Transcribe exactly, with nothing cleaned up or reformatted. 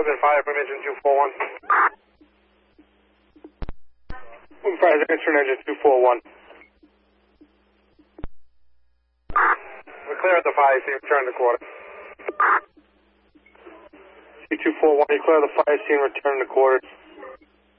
Open fire from engine two four one. Open fire from engine two four one. We're clear at the fire scene, return to quarter. C two four one, you clear the fire scene, return to quarters.